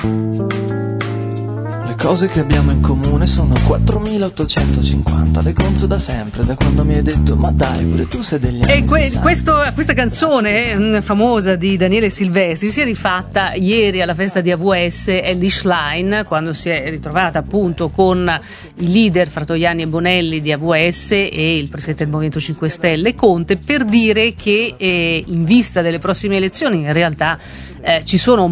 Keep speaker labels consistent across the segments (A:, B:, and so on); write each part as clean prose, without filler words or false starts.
A: Le cose che abbiamo in comune sono 4850, le conto da sempre, da quando mi hai detto ma dai pure tu sei degli anni 60.
B: Questa canzone famosa di Daniele Silvestri si è rifatta ieri alla festa di AVS Elly Schlein, quando si è ritrovata appunto con i leader Fratoianni e Bonelli di AVS e il presidente del Movimento 5 Stelle Conte, per dire che in vista delle prossime elezioni in realtà ci sono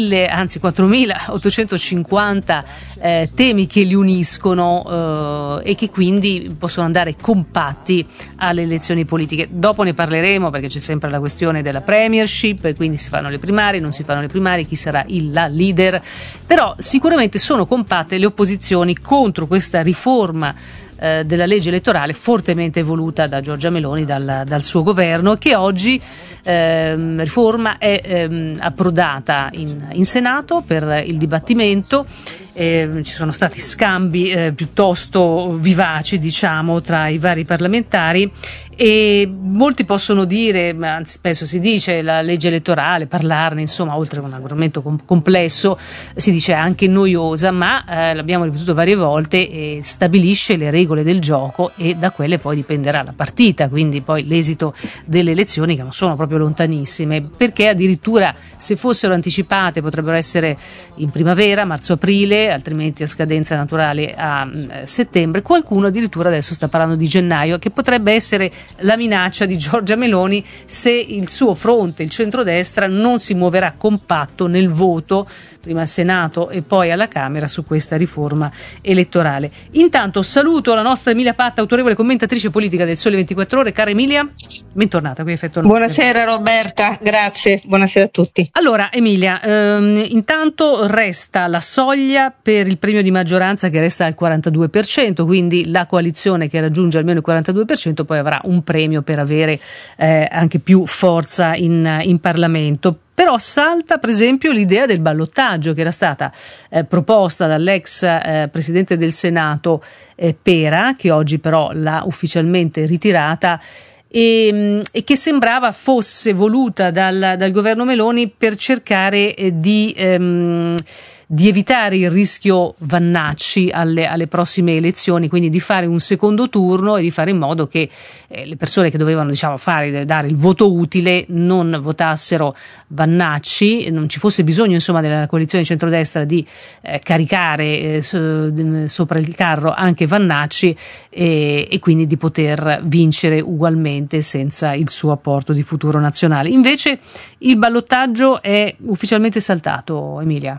B: 4850 temi che li uniscono e che quindi possono andare compatti alle elezioni politiche. Dopo ne parleremo, perché c'è sempre la questione della premiership, e quindi si fanno le primarie, non si fanno le primarie, chi sarà la leader, però sicuramente sono compatte le opposizioni contro questa riforma della legge elettorale fortemente voluta da Giorgia Meloni, dal suo governo, che oggi riforma è approdata in Senato per il dibattimento. Ci sono stati scambi piuttosto vivaci, diciamo, tra i vari parlamentari, e molti possono dire, anzi spesso si dice, la legge elettorale, parlarne, insomma, oltre a un argomento complesso, si dice anche noiosa, ma l'abbiamo ripetuto varie volte, stabilisce le regole del gioco e da quelle poi dipenderà la partita, quindi poi l'esito delle elezioni, che non sono proprio lontanissime, perché addirittura se fossero anticipate potrebbero essere in primavera, marzo-aprile, altrimenti a scadenza naturale a settembre. Qualcuno addirittura adesso sta parlando di gennaio, che potrebbe essere la minaccia di Giorgia Meloni se il suo fronte, il centrodestra, non si muoverà compatto nel voto, prima al Senato e poi alla Camera, su questa riforma elettorale. Intanto saluto la nostra Emilia Patta, autorevole commentatrice politica del Sole 24 Ore. Cara Emilia, bentornata qui a Effetto Notte.
C: Buonasera Roberta, grazie, buonasera a tutti.
B: Allora Emilia, intanto resta la soglia per il premio di maggioranza, che resta al 42%, quindi la coalizione che raggiunge almeno il 42% poi avrà un premio per avere anche più forza in Parlamento. Però salta per esempio l'idea del ballottaggio, che era stata proposta dall'ex presidente del Senato Pera, che oggi però l'ha ufficialmente ritirata, e che sembrava fosse voluta dal governo Meloni per cercare di evitare il rischio Vannacci alle prossime elezioni, quindi di fare un secondo turno e di fare in modo che le persone che dovevano, diciamo, dare il voto utile non votassero Vannacci, non ci fosse bisogno, insomma, della coalizione di centrodestra di caricare sopra il carro anche Vannacci e quindi di poter vincere ugualmente senza il suo apporto di Futuro Nazionale. Invece il ballottaggio è ufficialmente saltato, Emilia.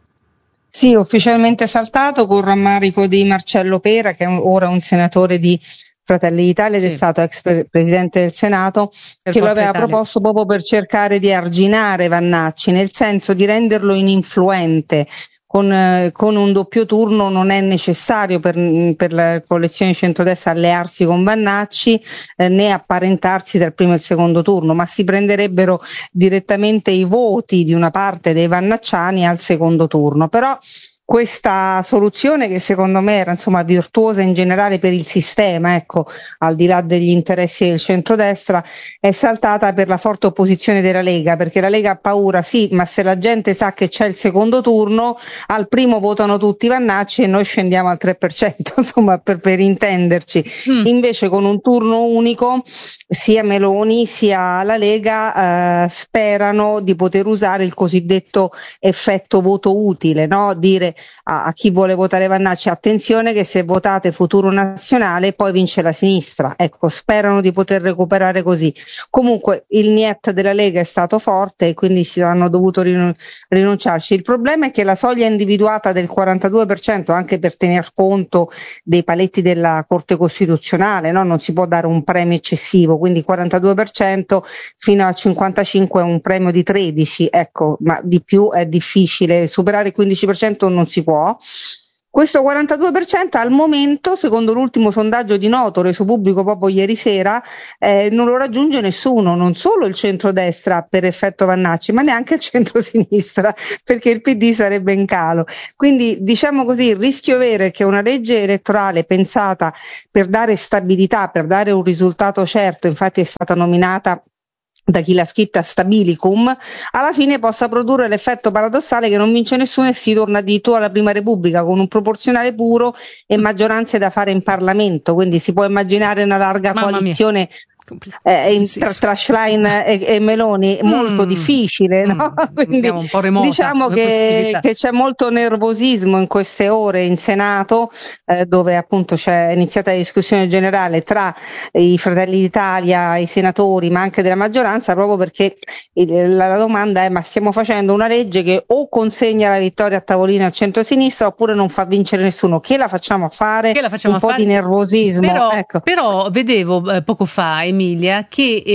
C: Sì, ufficialmente saltato, con rammarico di Marcello Pera, che è ora un senatore di Fratelli d'Italia ed è stato ex presidente del Senato, che lo aveva proposto proprio per cercare di arginare Vannacci, nel senso di renderlo ininfluente. Con un doppio turno non è necessario per la coalizione di centrodestra allearsi con Vannacci né apparentarsi tra il primo e il secondo turno, ma si prenderebbero direttamente i voti di una parte dei vannacciani al secondo turno. Però questa soluzione, che secondo me era virtuosa in generale per il sistema, ecco, al di là degli interessi del centrodestra, è saltata per la forte opposizione della Lega, perché la Lega ha paura, sì, ma se la gente sa che c'è il secondo turno, al primo votano tutti Vannacci e noi scendiamo al 3%, insomma, per intenderci. Invece con un turno unico sia Meloni sia la Lega sperano di poter usare il cosiddetto effetto voto utile, no? Dire a chi vuole votare Vannacci: attenzione che se votate Futuro Nazionale poi vince la sinistra. Ecco, sperano di poter recuperare così. Comunque il niet della Lega è stato forte e quindi si hanno dovuto rinunciarci. Il problema è che la soglia individuata del 42%, anche per tener conto dei paletti della Corte Costituzionale, no? Non si può dare un premio eccessivo, quindi 42% fino a 55% è un premio di 13, ecco, ma di più è difficile, superare il 15% non si può. Questo 42% al momento, secondo l'ultimo sondaggio di Noto reso pubblico proprio ieri sera, non lo raggiunge nessuno, non solo il centrodestra per effetto Vannacci, ma neanche il centrosinistra, perché il PD sarebbe in calo. Quindi, diciamo così, il rischio vero è che una legge elettorale pensata per dare stabilità, per dare un risultato certo, infatti è stata nominata da chi l'ha scritta Stabilicum, alla fine possa produrre l'effetto paradossale che non vince nessuno e si torna addirittura alla Prima Repubblica con un proporzionale puro e maggioranze da fare in Parlamento, quindi si può immaginare una larga coalizione tra Schlein e Meloni, molto difficile, no? Quindi
B: un po' remota,
C: diciamo che c'è molto nervosismo in queste ore in Senato, dove appunto c'è iniziata la discussione generale tra i Fratelli d'Italia, i senatori, ma anche della maggioranza, proprio perché la domanda è: ma stiamo facendo una legge che o consegna la vittoria a tavolino al centro-sinistra oppure non fa vincere nessuno? Che la facciamo fare? Un po' di nervosismo.
B: Però vedevo poco fa, Emilia,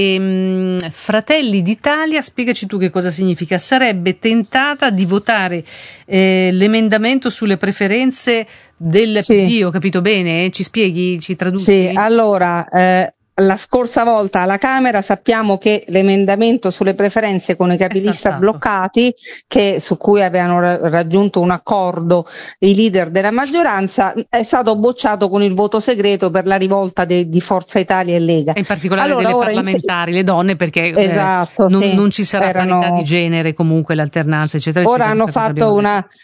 B: che Fratelli d'Italia, spiegaci tu che cosa significa, sarebbe tentata di votare l'emendamento sulle preferenze del PD, ho capito bene? Ci spieghi, ci traduci?
C: Sì, allora la scorsa volta alla Camera sappiamo che l'emendamento sulle preferenze con i capilista bloccati, su cui avevano raggiunto un accordo i leader della maggioranza, è stato bocciato con il voto segreto per la rivolta di Forza Italia e Lega.
B: E in particolare delle parlamentari, le donne, perché non ci sarà parità di genere, comunque l'alternanza, eccetera.
C: Ora hanno fatto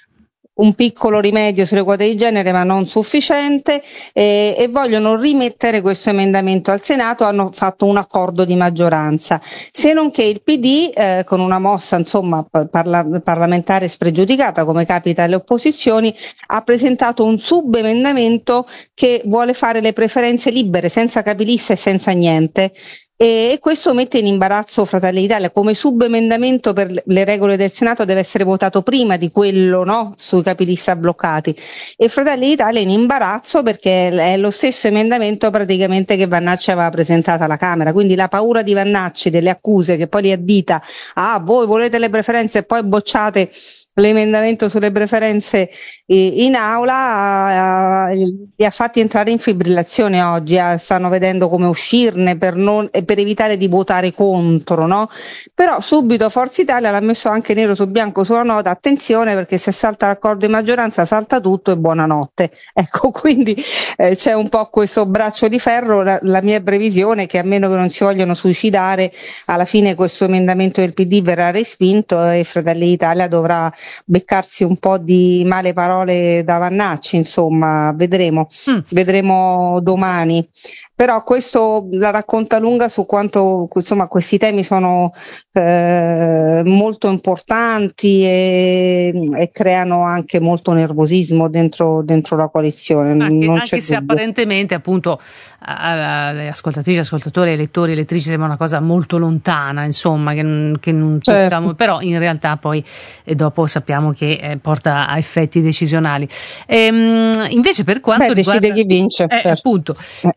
C: un piccolo rimedio sulle quote di genere, ma non sufficiente, e vogliono rimettere questo emendamento al Senato. Hanno fatto un accordo di maggioranza, se non che il PD, con una mossa insomma parlamentare spregiudicata, come capita alle opposizioni, ha presentato un subemendamento che vuole fare le preferenze libere, senza capilista e senza niente. E questo mette in imbarazzo Fratelli d'Italia. Come subemendamento per le regole del Senato deve essere votato prima di quello, no, sui capilista bloccati, e Fratelli d'Italia è in imbarazzo perché è lo stesso emendamento praticamente che Vannacci aveva presentato alla Camera, quindi la paura di Vannacci delle accuse che poi li addita: voi volete le preferenze e poi bocciate l'emendamento sulle preferenze in aula, li ha fatti entrare in fibrillazione oggi. Stanno vedendo come uscirne per evitare di votare contro, no? Però subito Forza Italia l'ha messo anche nero su bianco sulla nota: attenzione, perché se salta l'accordo di maggioranza salta tutto e buonanotte. Ecco, quindi c'è un po' questo braccio di ferro. La mia previsione è che, a meno che non si vogliano suicidare, alla fine questo emendamento del PD verrà respinto e Fratelli d'Italia dovrà beccarsi un po' di male parole da Vannacci, insomma, vedremo domani. Però questo la racconta lunga su quanto, insomma, questi temi sono molto importanti e creano anche molto nervosismo dentro la coalizione.
B: Anche se apparentemente, appunto, alle ascoltatrici, ascoltatori, elettori, elettrici sembra una cosa molto lontana, insomma, che non toccano, però in realtà poi dopo sappiamo che porta a effetti decisionali. Invece per quanto riguarda,
C: decide chi vince,
B: appunto,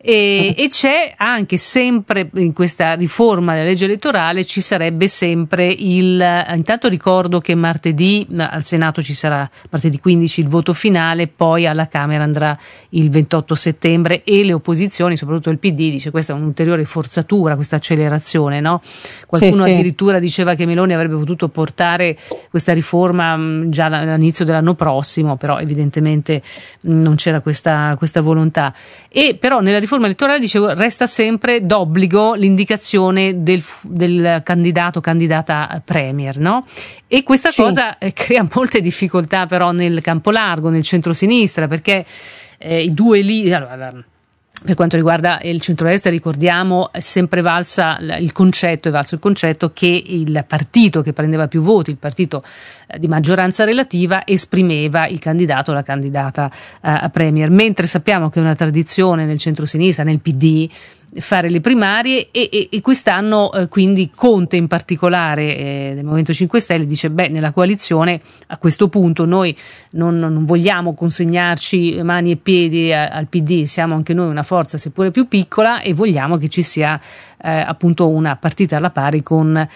B: e c'è anche sempre in questa riforma della legge elettorale ci sarebbe sempre intanto ricordo che martedì al Senato ci sarà martedì 15 il voto finale, poi alla Camera andrà il 28 settembre e le opposizioni, soprattutto il PD, dice questa è un'ulteriore forzatura, questa accelerazione, no? Qualcuno addirittura diceva che Meloni avrebbe potuto portare questa riforma già all'inizio dell'anno prossimo, però evidentemente non c'era questa volontà. E però nella riforma elettorale, dicevo, resta sempre d'obbligo l'indicazione del candidato, candidata premier, no? E questa cosa crea molte difficoltà però nel campo largo, nel centro-sinistra, perché i due lì, allora, per quanto riguarda il centrodestra, ricordiamo, è sempre valso il concetto che il partito che prendeva più voti, il partito di maggioranza relativa, esprimeva il candidato o la candidata a premier, mentre sappiamo che è una tradizione nel centrosinistra, nel PD, fare le primarie e quest'anno quindi Conte in particolare del Movimento 5 Stelle dice nella coalizione a questo punto noi non vogliamo consegnarci mani e piedi al PD, siamo anche noi una forza seppure più piccola e vogliamo che ci sia appunto una partita alla pari con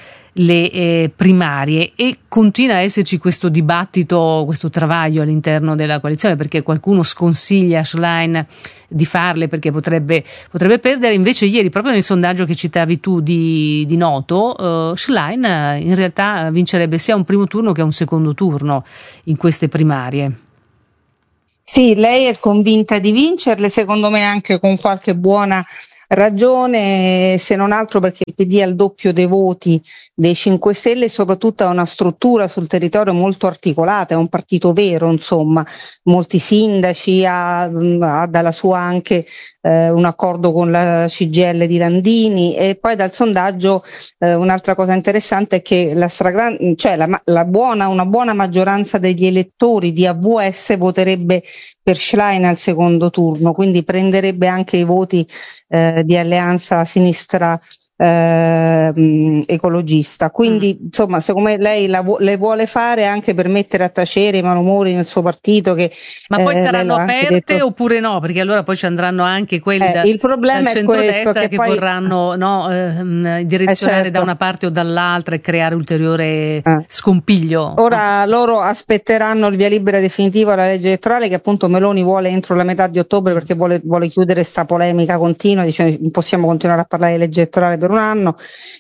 B: le primarie, e continua a esserci questo dibattito, questo travaglio all'interno della coalizione, perché qualcuno sconsiglia a Schlein di farle perché potrebbe perdere. Invece ieri, proprio nel sondaggio che citavi tu di Noto, Schlein in realtà vincerebbe sia un primo turno che un secondo turno in queste primarie.
C: Sì, lei è convinta di vincerle, secondo me anche con qualche buona ragione, se non altro perché il PD ha il doppio dei voti dei 5 Stelle e soprattutto ha una struttura sul territorio molto articolata, è un partito vero, insomma, molti sindaci, ha dalla sua anche un accordo con la CGIL di Landini, e poi dal sondaggio un'altra cosa interessante è che una buona maggioranza degli elettori di AVS voterebbe per Schlein al secondo turno, quindi prenderebbe anche i voti di Alleanza Sinistra ecologista, quindi insomma secondo me lei le vuole fare anche per mettere a tacere i malumori nel suo partito, che
B: ma poi saranno aperte oppure no, perché allora poi ci andranno anche quelli
C: il problema
B: dal centrodestra che poi vorranno direzionare da una parte o dall'altra e creare ulteriore scompiglio.
C: Ora loro aspetteranno il via libera definitivo alla legge elettorale, che appunto Meloni vuole entro la metà di ottobre, perché vuole chiudere sta polemica continua, dice non possiamo continuare a parlare di legge elettorale per un anno,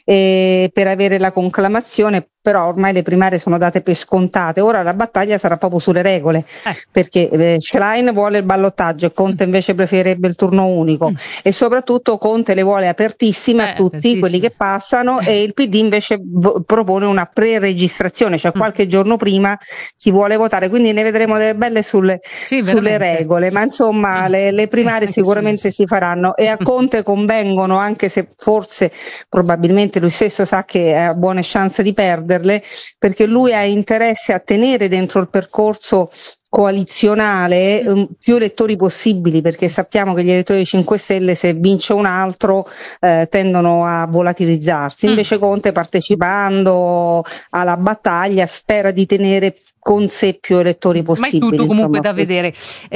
C: per avere la conclamazione. Però ormai le primarie sono date per scontate, ora la battaglia sarà proprio sulle regole, perché Schlein vuole il ballottaggio e Conte invece preferirebbe il turno unico, e soprattutto Conte le vuole apertissime a tutti quelli che passano, e il PD invece propone una pre-registrazione, cioè qualche giorno prima chi vuole votare, quindi ne vedremo delle belle sulle regole, ma insomma le primarie sicuramente si faranno, e a Conte convengono, anche se forse probabilmente lui stesso sa che ha buone chance di perderle, perché lui ha interesse a tenere dentro il percorso coalizionale più elettori possibili, perché sappiamo che gli elettori 5 Stelle, se vince un altro, tendono a volatilizzarsi. Invece Conte, partecipando alla battaglia, spera di tenere con sé più elettori possibili.
B: Ma è tutto comunque da vedere.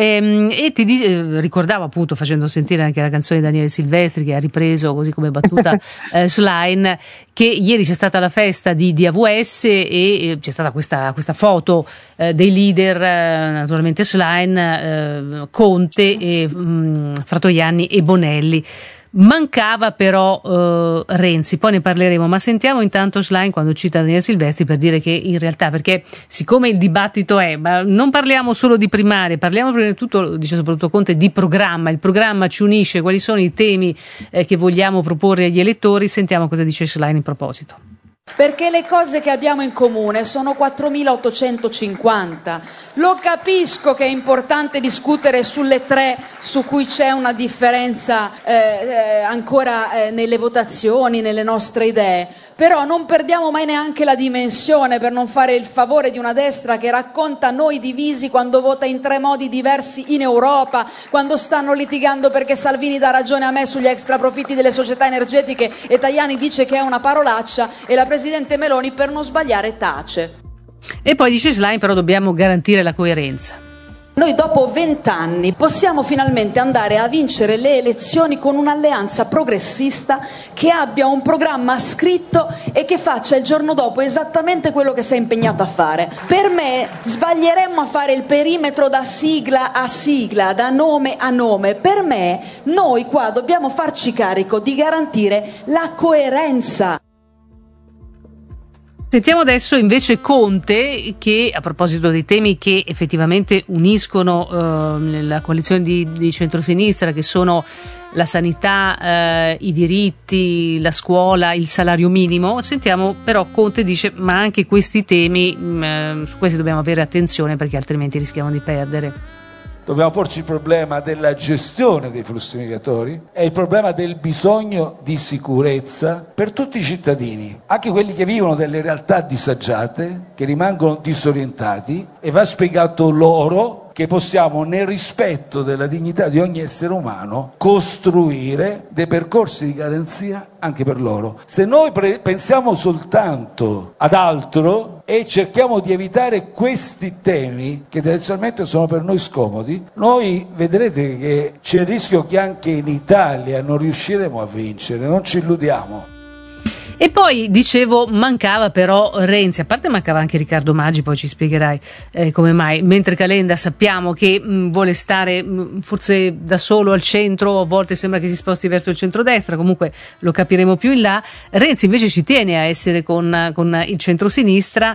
B: E ti ricordavo appunto, facendo sentire anche la canzone di Daniele Silvestri, che ha ripreso così come battuta Schlein, che ieri c'è stata la festa di AVS e c'è stata questa foto dei leader, naturalmente Schlein, Conte, e Fratoianni e Bonelli. Mancava però Renzi, poi ne parleremo, ma sentiamo intanto Schlein quando cita Daniele Silvestri per dire che in realtà, perché siccome il dibattito ma non parliamo solo di primarie, parliamo prima di tutto, dice soprattutto Conte, di programma, il programma ci unisce, quali sono i temi che vogliamo proporre agli elettori. Sentiamo cosa dice Schlein in proposito.
D: Perché le cose che abbiamo in comune sono 4.850. Lo capisco che è importante discutere sulle 3 su cui c'è una differenza ancora nelle votazioni, nelle nostre idee, però non perdiamo mai neanche la dimensione, per non fare il favore di una destra che racconta noi divisi quando vota in 3 modi diversi in Europa, quando stanno litigando perché Salvini dà ragione a me sugli extraprofitti delle società energetiche e Tajani dice che è una parolaccia, e la Presidente Meloni, per non sbagliare, tace.
B: E poi dice Schlein, però dobbiamo garantire la coerenza.
D: Noi dopo 20 anni possiamo finalmente andare a vincere le elezioni con un'alleanza progressista che abbia un programma scritto e che faccia il giorno dopo esattamente quello che si è impegnata a fare. Per me sbaglieremmo a fare il perimetro da sigla a sigla, da nome a nome. Per me noi qua dobbiamo farci carico di garantire la coerenza.
B: Sentiamo adesso invece Conte, che a proposito dei temi che effettivamente uniscono la coalizione di centrosinistra, che sono la sanità, i diritti, la scuola, il salario minimo, sentiamo però Conte dice ma anche questi temi, su questi dobbiamo avere attenzione perché altrimenti rischiamo di perdere.
E: Dobbiamo porci il problema della gestione dei flussi migratori e il problema del bisogno di sicurezza per tutti i cittadini, anche quelli che vivono delle realtà disagiate, che rimangono disorientati, e va spiegato loro che possiamo, nel rispetto della dignità di ogni essere umano, costruire dei percorsi di garanzia anche per loro. Se noi pensiamo soltanto ad altro e cerchiamo di evitare questi temi che tradizionalmente sono per noi scomodi, noi vedrete che c'è il rischio che anche in Italia non riusciremo a vincere, non ci illudiamo.
B: E poi dicevo mancava però Renzi, a parte mancava anche Riccardo Maggi, poi ci spiegherai come mai, mentre Calenda sappiamo che vuole stare forse da solo al centro, a volte sembra che si sposti verso il centrodestra, comunque lo capiremo più in là. Renzi invece ci tiene a essere con il centrosinistra,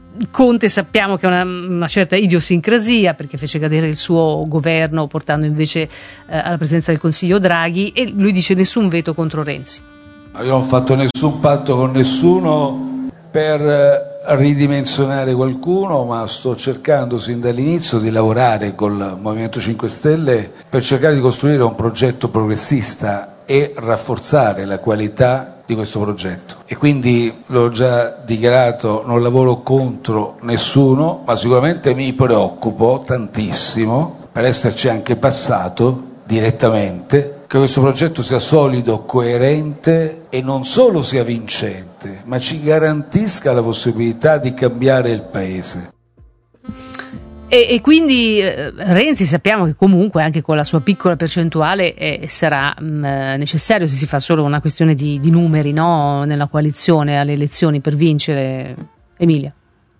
B: Conte sappiamo che ha una certa idiosincrasia, perché fece cadere il suo governo portando invece alla presidenza del Consiglio Draghi, e lui dice nessun veto contro Renzi.
E: Io non ho fatto nessun patto con nessuno per ridimensionare qualcuno, ma sto cercando sin dall'inizio di lavorare col Movimento 5 Stelle per cercare di costruire un progetto progressista e rafforzare la qualità di questo progetto. E quindi l'ho già dichiarato, non lavoro contro nessuno, ma sicuramente mi preoccupo tantissimo, per esserci anche passato direttamente, che questo progetto sia solido, coerente e non solo sia vincente, ma ci garantisca la possibilità di cambiare il Paese.
B: E quindi Renzi sappiamo che comunque anche con la sua piccola percentuale sarà necessario, se si fa solo una questione di numeri, no, nella coalizione alle elezioni per vincere. Emilia.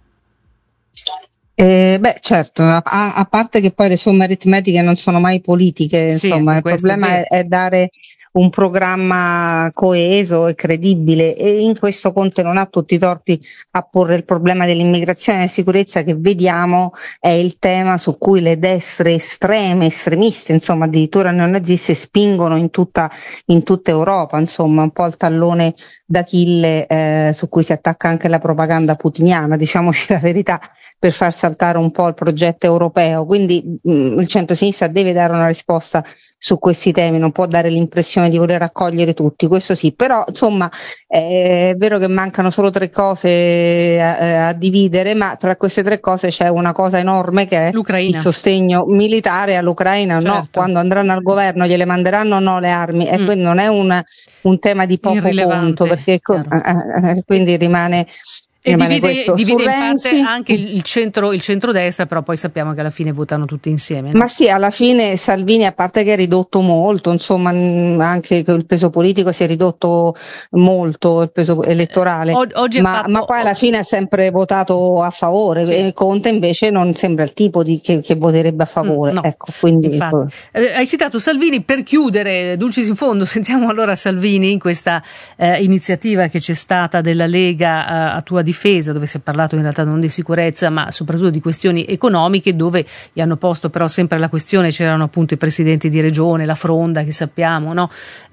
C: Certo, a parte che poi le somme aritmetiche non sono mai politiche, insomma, il problema è dare un programma coeso e credibile, e in questo Conte non ha tutti i torti a porre il problema dell'immigrazione e della sicurezza, che vediamo è il tema su cui le destre estremiste, insomma addirittura neonaziste, spingono in tutta Europa, insomma un po' il tallone d'Achille su cui si attacca anche la propaganda putiniana, diciamoci la verità, per far saltare un po' il progetto europeo. Quindi il centro-sinistra deve dare una risposta su questi temi, non può dare l'impressione di voler accogliere tutti, questo sì, però insomma è vero che mancano solo 3 cose a dividere, ma tra queste 3 cose c'è una cosa enorme che è
B: l'Ucraina.
C: Il sostegno militare all'Ucraina. Certo. No, quando andranno al governo gliele manderanno o no le armi, e quindi non è un tema di poco conto, perché quindi rimane.
B: E divide in parte anche il centrodestra, però poi sappiamo che alla fine votano tutti insieme, no?
C: Ma sì, alla fine Salvini, a parte che è ridotto molto, insomma anche il peso politico si è ridotto molto, il peso elettorale, ma poi alla fine ha sempre votato a favore, sì. E Conte invece non sembra il tipo che voterebbe a favore,
B: no,
C: ecco, quindi
B: hai citato Salvini, per chiudere dulcis in fondo sentiamo allora Salvini in questa iniziativa che c'è stata della Lega a tua difesa, dove si è parlato in realtà non di sicurezza ma soprattutto di questioni economiche, dove gli hanno posto però sempre la questione, c'erano appunto i presidenti di regione, la Fronda che sappiamo, no?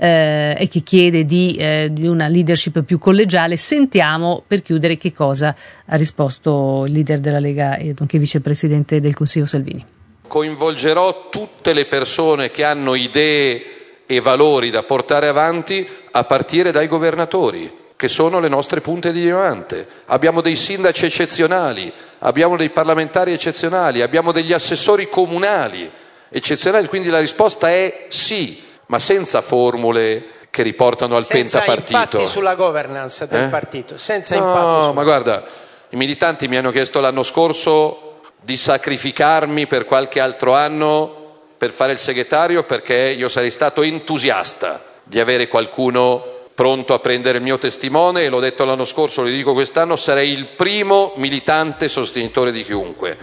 B: E che chiede di una leadership più collegiale. Sentiamo per chiudere che cosa ha risposto il leader della Lega e nonché vicepresidente del Consiglio Salvini.
F: Coinvolgerò tutte le persone che hanno idee e valori da portare avanti, a partire dai governatori, che sono le nostre punte di diamante. Abbiamo dei sindaci eccezionali, abbiamo dei parlamentari eccezionali, abbiamo degli assessori comunali eccezionali, quindi la risposta è sì, ma senza formule che riportano al pentapartito.
G: Senza impatti sulla governance del partito, senza
F: impatti. No, ma guarda, i militanti mi hanno chiesto l'anno scorso di sacrificarmi per qualche altro anno per fare il segretario, perché io sarei stato entusiasta di avere qualcuno pronto a prendere il mio testimone, e l'ho detto l'anno scorso, lo dico quest'anno, sarei il primo militante sostenitore di chiunque.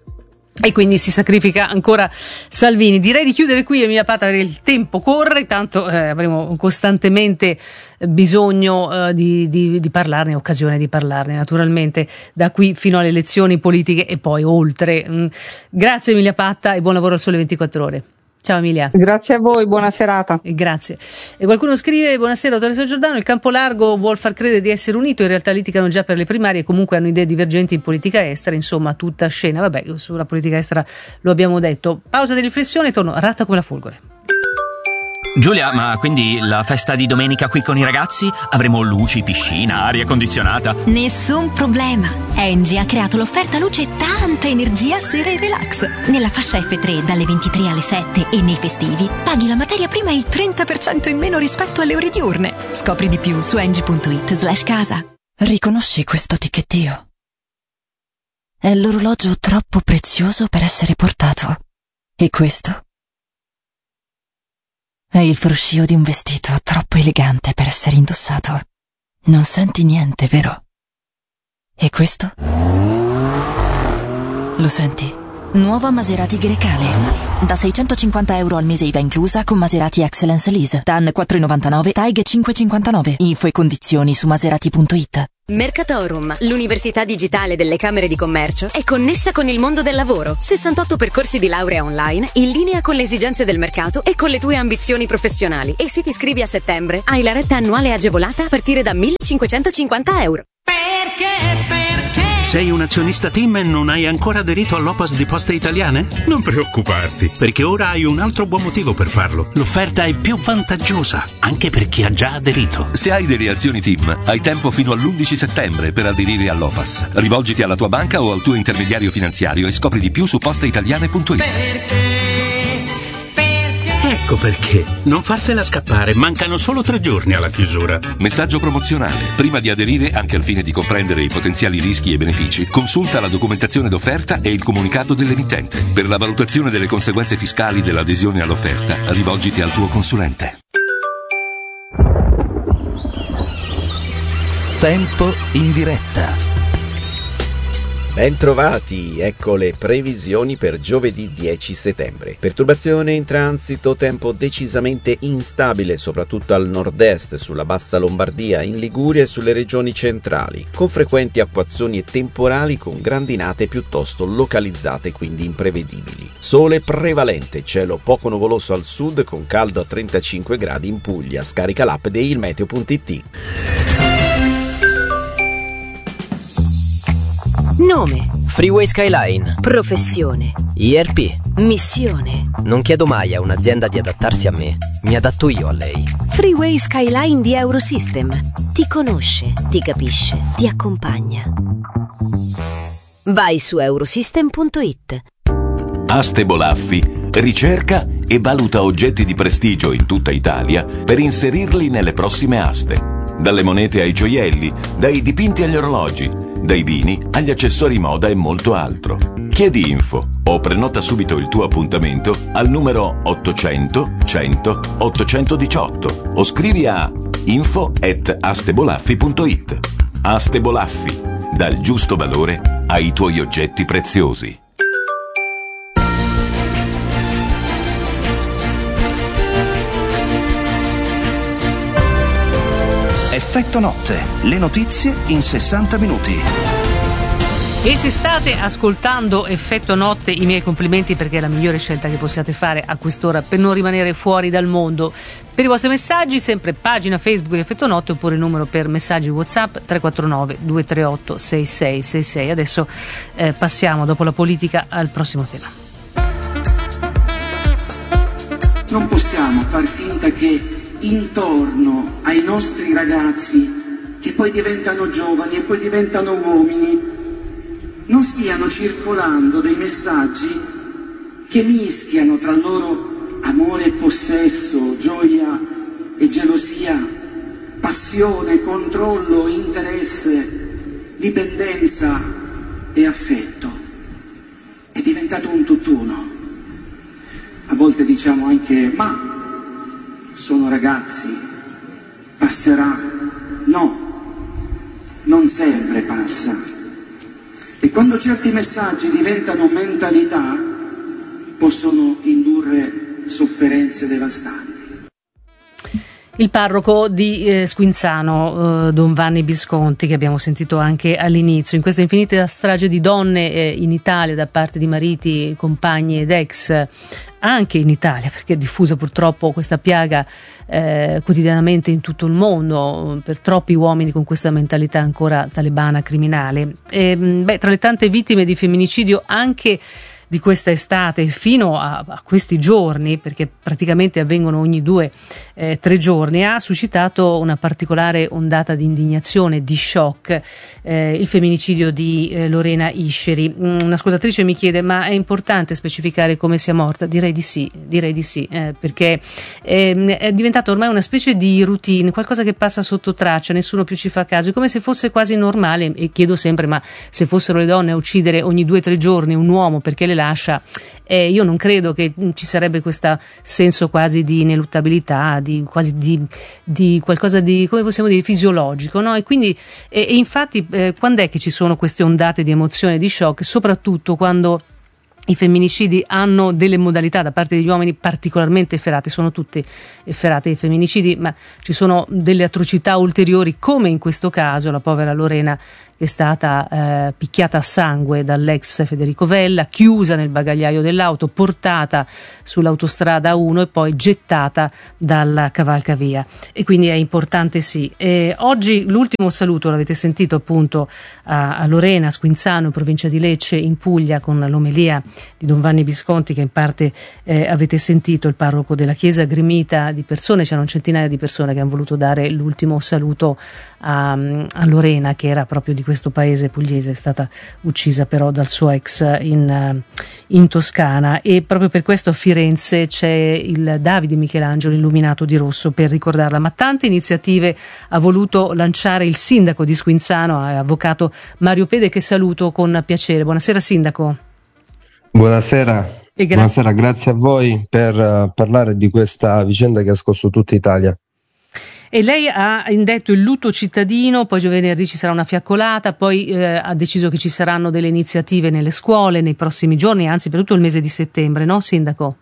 B: E quindi si sacrifica ancora Salvini. Direi di chiudere qui, Emilia Pata, perché il tempo corre, tanto avremo costantemente bisogno di parlarne, occasione di parlarne naturalmente, da qui fino alle elezioni politiche e poi oltre. Grazie Emilia Patta e buon lavoro al Sole 24 Ore. Ciao Emilia.
C: Grazie a voi, buona serata.
B: Grazie. E qualcuno scrive: buonasera Teresa Giordano, il campo largo vuol far credere di essere unito, in realtà litigano già per le primarie e comunque hanno idee divergenti in politica estera, insomma tutta scena. Vabbè, sulla politica estera lo abbiamo detto. Pausa di riflessione, torno ratta come la folgore.
H: Giulia, ma quindi la festa di domenica qui con i ragazzi? Avremo luci, piscina, aria condizionata?
I: Nessun problema. Engie ha creato l'offerta luce e tanta energia sera e relax. Nella fascia F3 dalle 23 alle 7 e nei festivi paghi la materia prima il 30% in meno rispetto alle ore diurne. Scopri di più su engie.it/casa.
J: Riconosci questo ticchettio? È l'orologio troppo prezioso per essere portato. E questo? È il fruscio di un vestito troppo elegante per essere indossato. Non senti niente, vero? E questo? Lo senti? Nuova Maserati Grecale. Da €650 al mese IVA inclusa con Maserati Excellence Lease. TAN 4,99, TAIG 5,59. Info e condizioni su Maserati.it.
K: Mercatorum, l'università digitale delle Camere di Commercio, è connessa con il mondo del lavoro. 68 percorsi di laurea online, in linea con le esigenze del mercato e con le tue ambizioni professionali. E se ti iscrivi a settembre, hai la retta annuale agevolata a partire da €1.550.
L: Sei un azionista TIM e non hai ancora aderito all'OPAS di Poste Italiane? Non preoccuparti, perché ora hai un altro buon motivo per farlo. L'offerta è più vantaggiosa, anche per chi ha già aderito.
M: Se hai delle azioni TIM, hai tempo fino all'11 settembre per aderire all'OPAS. Rivolgiti alla tua banca o al tuo intermediario finanziario e scopri di più su posteitaliane.it.
L: Ecco perché. Non fartela scappare, mancano solo 3 giorni alla chiusura.
M: Messaggio promozionale. Prima di aderire, anche al fine di comprendere i potenziali rischi e benefici, consulta la documentazione d'offerta e il comunicato dell'emittente. Per la valutazione delle conseguenze fiscali dell'adesione all'offerta, rivolgiti al tuo consulente.
N: Tempo in diretta.
O: Bentrovati, ecco le previsioni per giovedì 10 settembre. Perturbazione in transito, tempo decisamente instabile soprattutto al nord-est, sulla bassa Lombardia, in Liguria e sulle regioni centrali, con frequenti acquazzoni e temporali con grandinate piuttosto localizzate, quindi imprevedibili. Sole prevalente, cielo poco nuvoloso al sud con caldo a 35 gradi in Puglia. Scarica l'app di ilmeteo.it.
P: Nome: Freeway Skyline. Professione: IRP. Missione: Non chiedo mai a un'azienda di adattarsi a me, mi adatto io a lei.
I: Freeway Skyline di Eurosystem. Ti conosce, ti capisce, ti accompagna. Vai su eurosystem.it.
Q: Aste Bolaffi ricerca e valuta oggetti di prestigio in tutta Italia per inserirli nelle prossime aste. Dalle monete ai gioielli, dai dipinti agli orologi, dai vini agli accessori moda e molto altro. Chiedi info o prenota subito il tuo appuntamento al numero 800 100 818 o scrivi a info@astebolaffi.it. Aste Bolaffi, dal giusto valore ai tuoi oggetti preziosi.
N: Effetto notte, le notizie in 60 minuti.
B: E se state ascoltando Effetto Notte, i miei complimenti, perché è la migliore scelta che possiate fare a quest'ora per non rimanere fuori dal mondo. Per i vostri messaggi, sempre pagina Facebook di Effetto Notte oppure il numero per messaggi WhatsApp 349 238 6666. Adesso passiamo, dopo la politica, al prossimo tema.
R: Non possiamo far finta che intorno ai nostri ragazzi, che poi diventano giovani e poi diventano uomini, non stiano circolando dei messaggi che mischiano tra loro amore e possesso, gioia e gelosia, passione, controllo, interesse, dipendenza e affetto. È diventato un tutt'uno. A volte diciamo anche: ma sono ragazzi, passerà. No, non sempre passa. E quando certi messaggi diventano mentalità, possono indurre sofferenze devastanti.
B: Il parroco di Squinzano, Don Vanni Visconti, che abbiamo sentito anche all'inizio, in questa infinita strage di donne in Italia da parte di mariti, compagni ed ex, anche in Italia, perché è diffusa purtroppo questa piaga quotidianamente in tutto il mondo, per troppi uomini con questa mentalità ancora talebana, criminale. Tra le tante vittime di femminicidio anche di questa estate fino a questi giorni, perché praticamente avvengono ogni 2-3 giorni, ha suscitato una particolare ondata di indignazione, di shock, il femminicidio di Lorena Isceri. Un'ascoltatrice mi chiede: ma è importante specificare come sia morta? Direi di sì, perché è diventata ormai una specie di routine, qualcosa che passa sotto traccia, nessuno più ci fa caso, è come se fosse quasi normale. E chiedo sempre: ma se fossero le donne a uccidere ogni 2-3 giorni un uomo perché le lascia, io non credo che ci sarebbe questo senso quasi di ineluttabilità, di quasi di qualcosa di, come possiamo dire, fisiologico, no? E quindi infatti quando è che ci sono queste ondate di emozione, di shock? Soprattutto quando i femminicidi hanno delle modalità da parte degli uomini particolarmente efferate, sono tutti efferati i femminicidi, ma ci sono delle atrocità ulteriori, come in questo caso la povera Lorena, che è stata picchiata a sangue dall'ex Federico Vella, chiusa nel bagagliaio dell'auto, portata sull'autostrada 1 e poi gettata dalla cavalcavia. E quindi è importante, sì. Oggi l'ultimo saluto l'avete sentito appunto a Lorena, Squinzano, in provincia di Lecce, in Puglia, con l'omelia di Don Vanni Visconti, che in parte avete sentito, il parroco della chiesa, gremita di persone. C'erano centinaia di persone che hanno voluto dare l'ultimo saluto a Lorena, che era proprio di questo paese pugliese, è stata uccisa però dal suo ex in Toscana, e proprio per questo a Firenze c'è il Davide Michelangelo illuminato di rosso per ricordarla. Ma tante iniziative ha voluto lanciare il sindaco di Squinzano, avvocato Mario Pede, che saluto con piacere. Buonasera sindaco.
S: Buonasera. Buonasera, grazie a voi per parlare di questa vicenda che ha scosso tutta Italia.
B: E lei ha indetto il lutto cittadino, poi venerdì ci sarà una fiaccolata, poi ha deciso che ci saranno delle iniziative nelle scuole nei prossimi giorni, anzi per tutto il mese di settembre, no sindaco?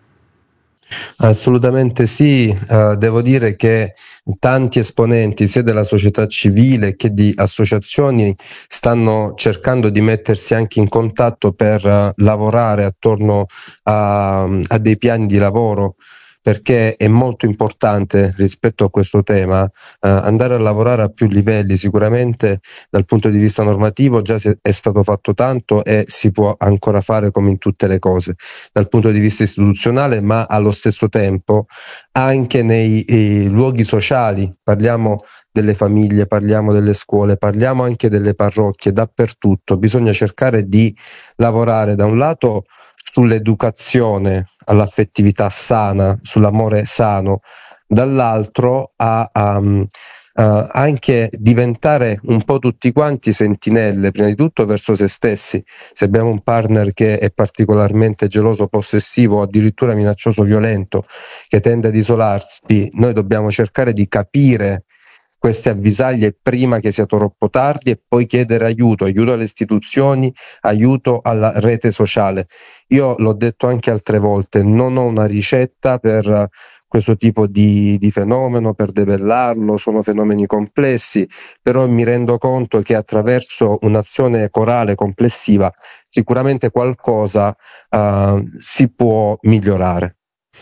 S: Assolutamente sì, devo dire che tanti esponenti sia della società civile che di associazioni stanno cercando di mettersi anche in contatto per lavorare attorno a dei piani di lavoro, perché è molto importante rispetto a questo tema andare a lavorare a più livelli. Sicuramente dal punto di vista normativo già è stato fatto tanto e si può ancora fare come in tutte le cose dal punto di vista istituzionale, ma allo stesso tempo anche nei luoghi sociali. Parliamo delle famiglie, parliamo delle scuole, parliamo anche delle parrocchie, dappertutto bisogna cercare di lavorare da un lato sull'educazione all'affettività sana, sull'amore sano, dall'altro anche diventare un po' tutti quanti sentinelle, prima di tutto verso se stessi. Se abbiamo un partner che è particolarmente geloso, possessivo o addirittura minaccioso, violento, che tende ad isolarsi, noi dobbiamo cercare di capire queste avvisaglie prima che sia troppo tardi e poi chiedere aiuto alle istituzioni, aiuto alla rete sociale. Io l'ho detto anche altre volte, non ho una ricetta per questo tipo di fenomeno, per debellarlo, sono fenomeni complessi, però mi rendo conto che attraverso un'azione corale complessiva sicuramente qualcosa si può migliorare.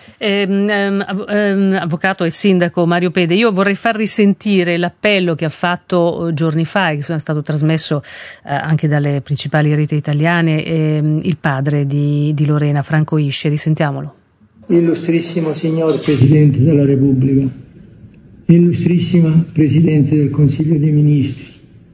B: Avvocato e sindaco Mario Pede, io vorrei far risentire l'appello che ha fatto giorni fa e che è stato trasmesso anche dalle principali reti italiane, il padre di Lorena, Franco Isce. Risentiamolo.
T: Illustrissimo signor Presidente della Repubblica, illustrissima Presidente del Consiglio dei Ministri,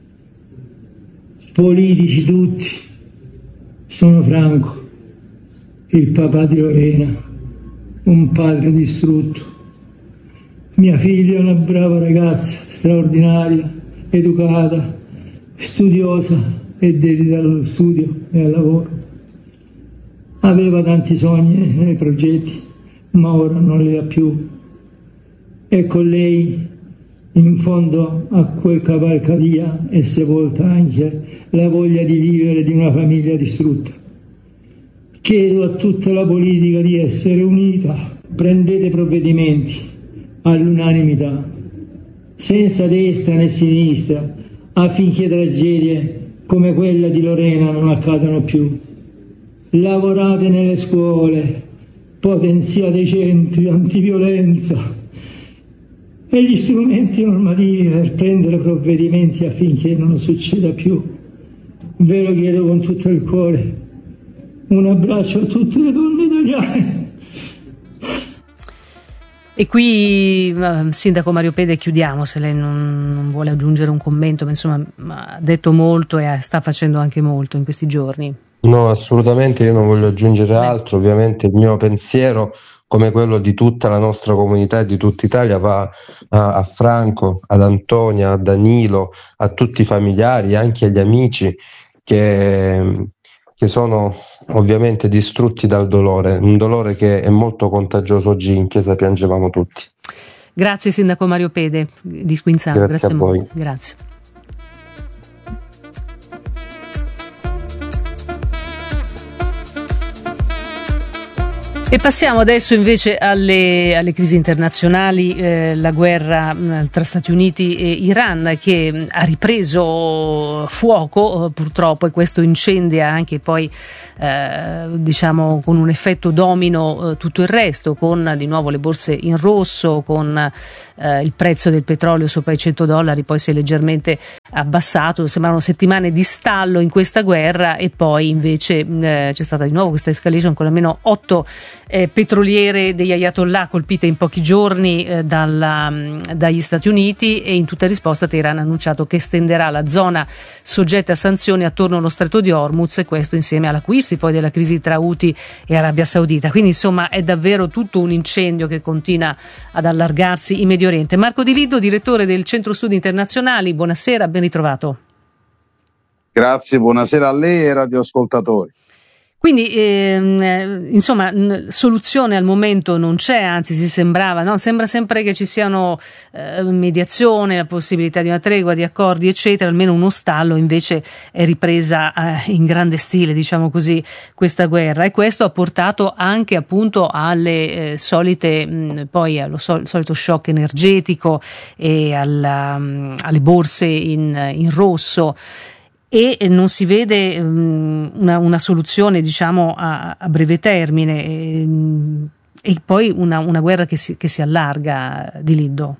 T: politici tutti, sono Franco, il papà di Lorena, un padre distrutto. Mia figlia è una brava ragazza, straordinaria, educata, studiosa e dedita allo studio e al lavoro. Aveva tanti sogni nei progetti, ma ora non li ha più. E con lei, in fondo a quel cavalcavia, è sepolta anche la voglia di vivere di una famiglia distrutta. Chiedo a tutta la politica di essere unita, prendete provvedimenti all'unanimità, senza destra né sinistra, affinché tragedie come quella di Lorena non accadano più. Lavorate nelle scuole, potenziate i centri antiviolenza e gli strumenti normativi per prendere provvedimenti affinché non succeda più. Ve lo chiedo con tutto il cuore. Un abbraccio a tutte le donne italiane.
B: E qui, sindaco Mario Pede, chiudiamo, se lei non vuole aggiungere un commento, ma insomma ha detto molto e sta facendo anche molto in questi giorni.
S: No, assolutamente, io non voglio aggiungere altro. Ovviamente il mio pensiero, come quello di tutta la nostra comunità e di tutta Italia, va a Franco, ad Antonia, a Danilo, a tutti i familiari, anche agli amici che sono ovviamente distrutti dal dolore, un dolore che è molto contagioso. Oggi in chiesa piangevamo tutti.
B: Grazie sindaco Mario Pede di Squinzano, grazie a voi. Molto. Grazie. E passiamo adesso invece alle crisi internazionali, la guerra tra Stati Uniti e Iran che ha ripreso fuoco purtroppo, e questo incendia anche poi diciamo con un effetto domino tutto il resto, con di nuovo le borse in rosso, con il prezzo del petrolio sopra i $100, poi si è leggermente abbassato. Sembrano settimane di stallo in questa guerra, e poi invece c'è stata di nuovo questa escalation con almeno 8 petroliere degli Ayatollah colpite in pochi giorni dagli Stati Uniti, e in tutta risposta Teheran ha annunciato che estenderà la zona soggetta a sanzioni attorno allo stretto di Hormuz, e questo insieme all'acuirsi poi della crisi tra Houthi e Arabia Saudita. Quindi insomma è davvero tutto un incendio che continua ad allargarsi in Medio Oriente. Marco Di Liddo, direttore del Centro Studi Internazionali, buonasera, ben ritrovato.
U: Grazie, buonasera a lei e ai radioascoltatori.
B: Quindi insomma soluzione al momento non c'è, anzi si sembrava, no? Sembra sempre che ci siano mediazione, la possibilità di una tregua, di accordi eccetera, almeno uno stallo. Invece è ripresa in grande stile, diciamo così, questa guerra, e questo ha portato anche appunto alle solite poi allo solito shock energetico e alle borse in rosso. E non si vede una soluzione, diciamo, a breve termine, e poi una guerra che si allarga, Di Liddo.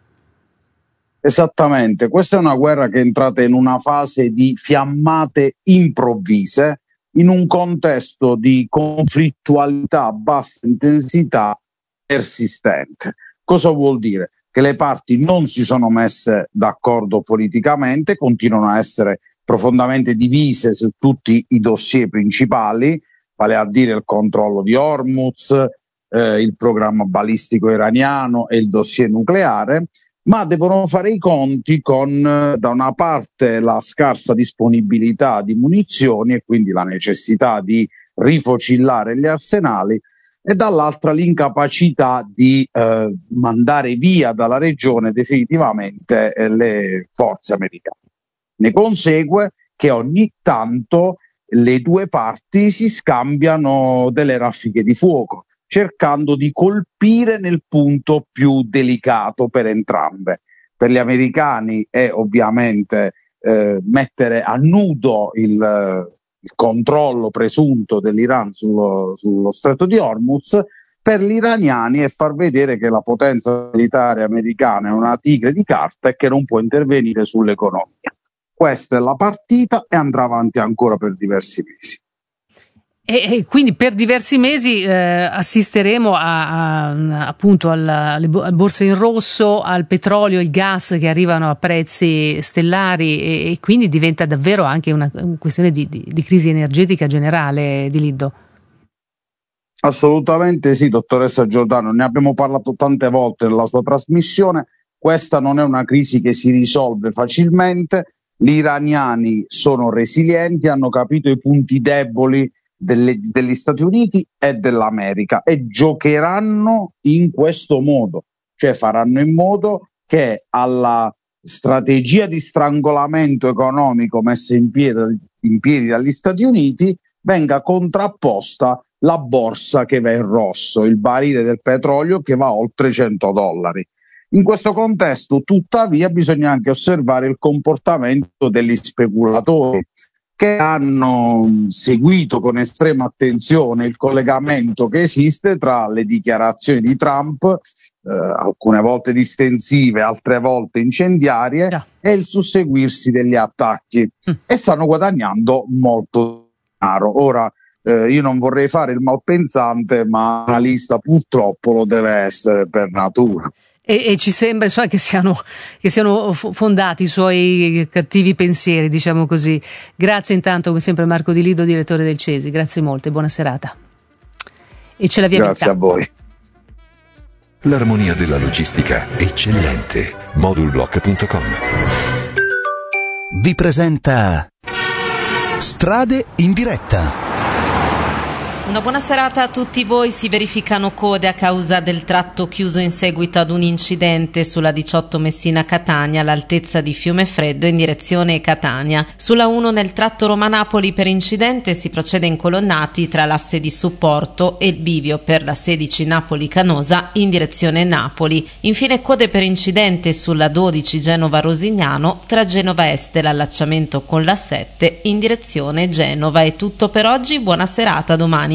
U: Esattamente, questa è una guerra che è entrata in una fase di fiammate improvvise, in un contesto di conflittualità a bassa intensità persistente. Cosa vuol dire? Che le parti non si sono messe d'accordo politicamente, continuano a essere profondamente divise su tutti i dossier principali, vale a dire il controllo di Hormuz, il programma balistico iraniano e il dossier nucleare, ma devono fare i conti con da una parte la scarsa disponibilità di munizioni e quindi la necessità di rifocillare gli arsenali, e dall'altra l'incapacità di mandare via dalla regione definitivamente le forze americane. Ne consegue che ogni tanto le due parti si scambiano delle raffiche di fuoco, cercando di colpire nel punto più delicato per entrambe. Per gli americani è ovviamente mettere a nudo il controllo presunto dell'Iran sullo stretto di Hormuz. Per gli iraniani è far vedere che la potenza militare americana è una tigre di carta e che non può intervenire sull'economia. Questa è la partita e andrà avanti ancora per diversi mesi.
B: E quindi per diversi mesi assisteremo appunto alle borse in rosso, al petrolio, il gas che arrivano a prezzi stellari, e quindi diventa davvero anche una questione di crisi energetica generale, Di Liddo.
U: Assolutamente sì, dottoressa Giordano, ne abbiamo parlato tante volte nella sua trasmissione. Questa non è una crisi che si risolve facilmente. Gli iraniani sono resilienti, hanno capito i punti deboli degli Stati Uniti e dell'America e giocheranno in questo modo, cioè faranno in modo che alla strategia di strangolamento economico messa in piedi dagli Stati Uniti venga contrapposta la borsa che va in rosso, il barile del petrolio che va oltre $100. In questo contesto, tuttavia, bisogna anche osservare il comportamento degli speculatori, che hanno seguito con estrema attenzione il collegamento che esiste tra le dichiarazioni di Trump, alcune volte distensive, altre volte incendiarie, e il susseguirsi degli attacchi, e stanno guadagnando molto denaro. Ora, io non vorrei fare il malpensante, ma l'analista purtroppo lo deve essere per natura.
B: E ci sembra che siano fondati i suoi cattivi pensieri, diciamo così. Grazie intanto, come sempre, Marco Di Liddo, direttore del CESI. Grazie molte, buona serata. E ce la viabilità.
U: Grazie a voi.
M: L'armonia della logistica eccellente. Modulblock.com
N: vi presenta Strade in diretta.
A: Una buona serata a tutti voi. Si verificano code a causa del tratto chiuso in seguito ad un incidente sulla 18 Messina-Catania all'altezza di Fiumefreddo in direzione Catania. Sulla 1 nel tratto Roma-Napoli per incidente si procede in colonnati tra l'asse di supporto e il bivio per la 16 Napoli-Canosa in direzione Napoli. Infine code per incidente sulla 12 Genova-Rosignano tra Genova Est e l'allacciamento con la 7 in direzione Genova. È tutto per oggi, buona serata, domani.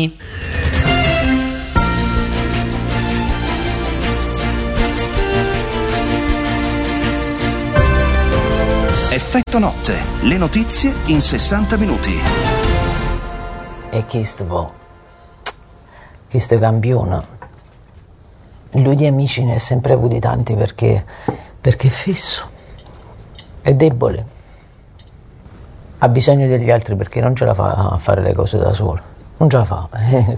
N: Effetto notte, le notizie in 60 minuti.
V: E questo campione, lui di amici ne ha sempre avuti tanti perché è fisso, è debole, ha bisogno degli altri perché non ce la fa a fare le cose da solo. Non ce la fa,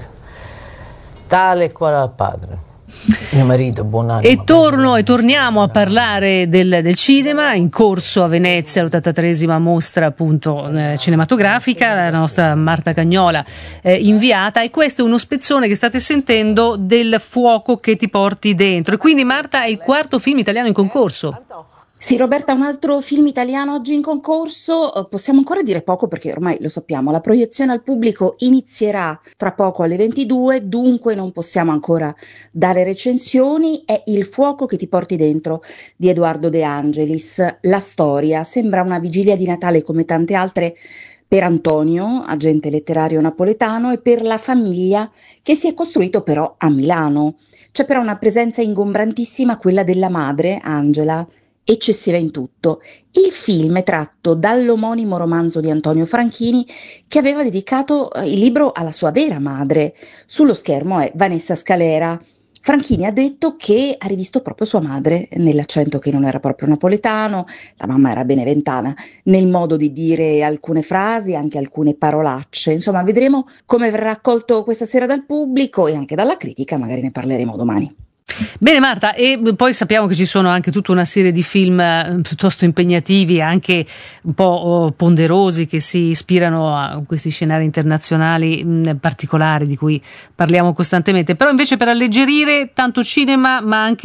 V: tale e quale al padre. Mio marito, buon anno.
B: E torniamo a parlare del cinema, in corso a Venezia l'83esima mostra appunto cinematografica, la nostra Marta Cagnola inviata, e questo è uno spezzone che state sentendo del Fuoco che ti porti dentro. E quindi Marta, è il quarto film italiano in concorso.
W: Sì, Roberta, un altro film italiano oggi in concorso. Possiamo ancora dire poco perché ormai lo sappiamo, la proiezione al pubblico inizierà tra poco alle 22, dunque non possiamo ancora dare recensioni. È Il fuoco che ti porti dentro di Edoardo De Angelis. La storia sembra una vigilia di Natale come tante altre per Antonio, agente letterario napoletano, e per la famiglia che si è costruito però a Milano. C'è però una presenza ingombrantissima, quella della madre, Angela, eccessiva in tutto. Il film è tratto dall'omonimo romanzo di Antonio Franchini, che aveva dedicato il libro alla sua vera madre. Sullo schermo è Vanessa Scalera. Franchini ha detto che ha rivisto proprio sua madre nell'accento che non era proprio napoletano, la mamma era beneventana, nel modo di dire alcune frasi, anche alcune parolacce. Insomma, vedremo come verrà accolto questa sera dal pubblico e anche dalla critica, magari ne parleremo domani.
B: Bene Marta, e poi sappiamo che ci sono anche tutta una serie di film piuttosto impegnativi, anche un po' ponderosi, che si ispirano a questi scenari internazionali particolari di cui parliamo costantemente, però invece per alleggerire tanto cinema ma anche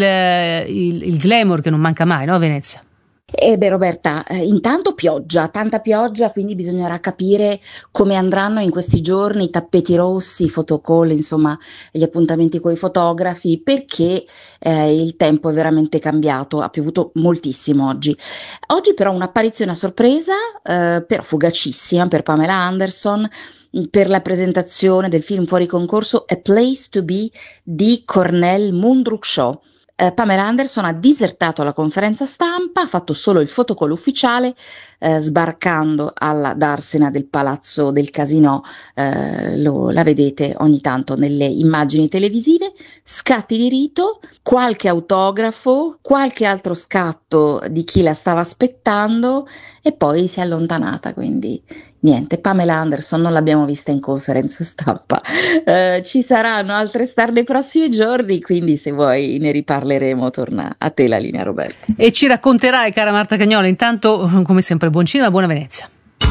B: il glamour che non manca mai, no, a Venezia?
W: Roberta, intanto pioggia, tanta pioggia, quindi bisognerà capire come andranno in questi giorni i tappeti rossi, i photocall, insomma gli appuntamenti con i fotografi, perché il tempo è veramente cambiato, ha piovuto moltissimo oggi. Oggi però un'apparizione a sorpresa, però fugacissima, per Pamela Anderson, per la presentazione del film fuori concorso A Place to Be di Cornell Mundruck-Shaw. Pamela Anderson ha disertato la conferenza stampa, ha fatto solo il fotocall ufficiale, sbarcando alla darsena del Palazzo del Casino, la vedete ogni tanto nelle immagini televisive, scatti di rito, qualche autografo, qualche altro scatto di chi la stava aspettando e poi si è allontanata, quindi niente, Pamela Anderson non l'abbiamo vista in conferenza stampa. Ci saranno altre star nei prossimi giorni, quindi se vuoi ne riparleremo. Torna a te la linea, Roberta.
B: E ci racconterai, cara Marta Cagnola. Intanto, come sempre, buon cinema, buona Venezia.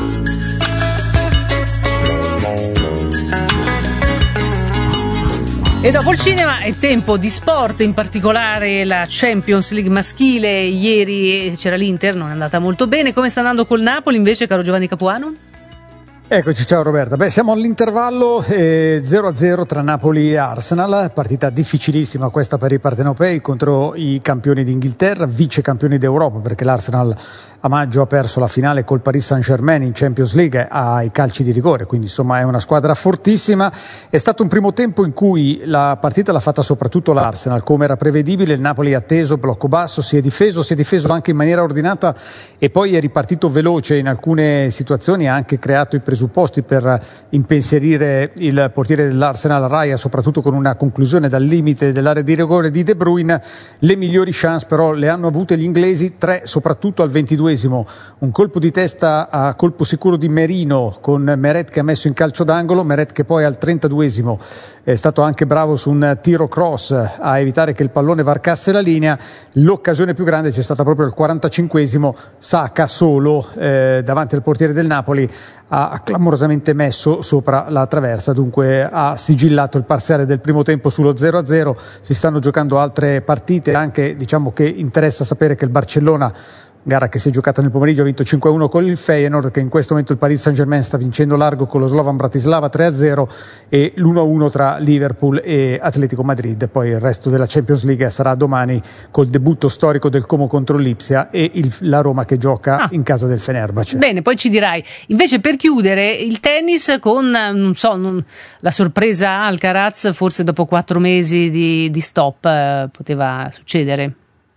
B: E dopo il cinema è tempo di sport, in particolare la Champions League maschile. Ieri c'era l'Inter, non è andata molto bene. Come sta andando col Napoli invece, caro Giovanni Capuano?
X: Eccoci, ciao Roberta. Siamo all'intervallo 0-0 tra Napoli e Arsenal, partita difficilissima questa per i partenopei contro i campioni d'Inghilterra, vice campioni d'Europa, perché l'Arsenal a maggio ha perso la finale col Paris Saint-Germain in Champions League ai calci di rigore, quindi insomma è una squadra fortissima. È stato un primo tempo in cui la partita l'ha fatta soprattutto l'Arsenal, come era prevedibile. Il Napoli ha atteso, blocco basso, si è difeso anche in maniera ordinata e poi è ripartito veloce in alcune situazioni, ha anche creato i presupposti per impensierire il portiere dell'Arsenal Raya, soprattutto con una conclusione dal limite dell'area di rigore di De Bruyne. Le migliori chance però le hanno avute gli inglesi, 3 soprattutto al 22esimo 32esimo un colpo di testa a colpo sicuro di Merino con Meret che ha messo in calcio d'angolo, Meret che poi al 32esimo è stato anche bravo su un tiro cross a evitare che il pallone varcasse la linea. L'occasione più grande c'è stata proprio al 45esimo, Saka solo davanti al portiere del Napoli ha clamorosamente messo sopra la traversa, dunque ha sigillato il parziale del primo tempo sullo 0-0. Si stanno giocando altre partite, anche diciamo che interessa sapere che il Barcellona, gara che si è giocata nel pomeriggio, ha vinto 5-1 con il Feyenoord, che in questo momento il Paris Saint-Germain sta vincendo largo con lo Slovan Bratislava 3-0, e l'1-1 tra Liverpool e Atletico Madrid. Poi il resto della Champions League sarà domani col debutto storico del Como contro l'Ipsia e la Roma che gioca in casa del Fenerbahce.
B: Bene, poi ci dirai. Invece, per chiudere, il tennis con la sorpresa Alcaraz, forse dopo 4 mesi di stop, poteva succedere.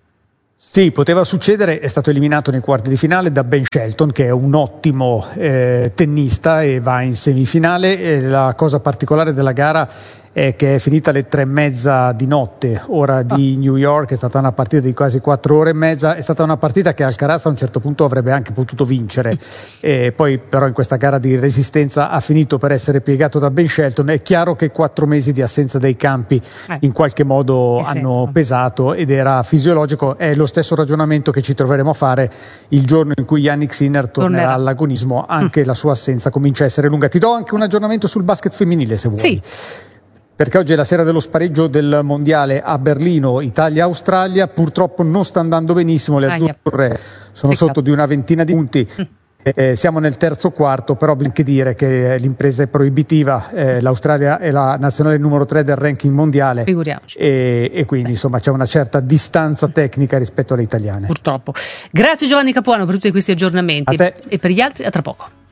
X: Sì, poteva succedere, è stato eliminato nei quarti di finale da Ben Shelton, che è un ottimo tennista e va in semifinale. La cosa particolare della gara è che è finita alle 3:30 di notte, ora di New York. È stata una partita di quasi 4 ore e mezza, è stata una partita che Alcaraz a un certo punto avrebbe anche potuto vincere, e poi però in questa gara di resistenza ha finito per essere piegato da Ben Shelton. È chiaro che 4 mesi di assenza dai campi in qualche modo hanno pesato, ed era fisiologico. È lo stesso ragionamento che ci troveremo a fare il giorno in cui Jannik Sinner tornerà all'agonismo, anche la sua assenza comincia a essere lunga. Ti do anche un aggiornamento sul basket femminile, se vuoi. Sì. Perché oggi è la sera dello spareggio del mondiale a Berlino, Italia-Australia. Purtroppo non sta andando benissimo, le azzurre sono sotto di una ventina di punti. Siamo nel terzo quarto, però bisogna anche dire che l'impresa è proibitiva. L'Australia è la nazionale numero 3 del ranking mondiale,
B: figuriamoci,
X: e quindi insomma c'è una certa distanza tecnica rispetto alle italiane.
B: Purtroppo. Grazie Giovanni Capuano per tutti questi aggiornamenti.
X: A te.
B: E per gli altri a tra poco.